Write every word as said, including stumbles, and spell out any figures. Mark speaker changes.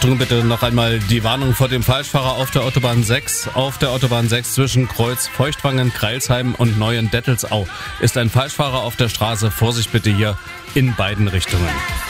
Speaker 1: Achtung bitte noch einmal die Warnung vor dem Falschfahrer auf der Autobahn sechs. Auf der Autobahn sechs zwischen Kreuz Feuchtwangen, Greilsheim und Neuendettelsau ist ein Falschfahrer auf der Straße. Vorsicht bitte hier in beiden Richtungen.